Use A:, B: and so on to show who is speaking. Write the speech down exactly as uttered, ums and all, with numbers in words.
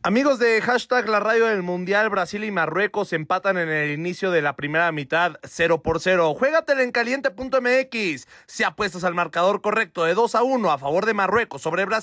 A: Amigos de hashtag la radio del mundial, Brasil y Marruecos empatan en el inicio de la primera mitad cero por cero. Juégatela en caliente punto m x. Si apuestas al marcador correcto de dos a uno a favor de Marruecos sobre Brasil,